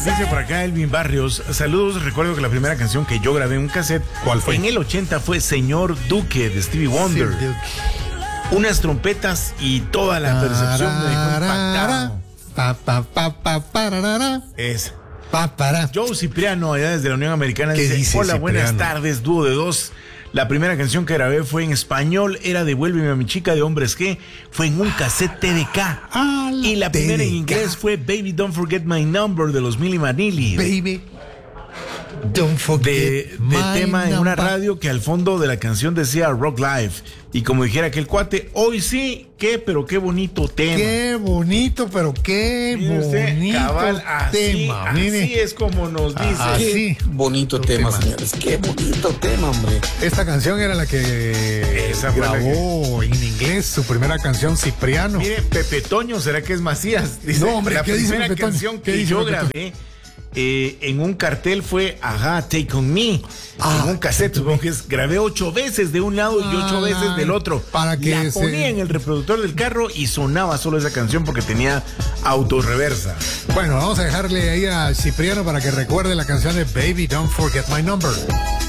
Dice por acá Elvin Barrios, saludos, recuerdo que la primera canción que yo grabé en un cassette, ¿cuál fue? En el 80 fue Señor Duque de Stevie Wonder. Sí, unas trompetas y toda la percepción me dejó impactado. Es Joe Cipriano, allá desde la Unión Americana, dice, hola, buenas tardes, dúo de dos. La primera canción que grabé fue en español, era Devuélveme a mi chica de Hombres G, fue en un cassette TDK. Y la primera en inglés fue Baby Don't Forget My Number de los Milli Vanilli. Baby Don't Forget de tema en una radio que al fondo de la canción decía Rock Live. Y como dijera aquel cuate, hoy sí, pero qué bonito tema. Qué bonito, pero qué bonito cabal, tema. Así es como nos dice. Qué bonito tema, señores. Qué bonito tema, hombre. Esta canción era la que grabó en inglés, su primera canción, Cipriano. Mire, Pepe Toño, ¿será que es Macías? Dice, no, hombre, la ¿qué dice primera Pepe Toño? canción que yo grabé en un cartel fue Take On Me. En un cassette, supongo que grabé 8 veces de un lado y 8 veces del otro. Para que la ponía en el reproductor del carro y sonaba solo esa canción porque tenía autorreversa. Bueno, vamos a dejarle ahí a Cipriano para que recuerde la canción de Baby Don't Forget My Number.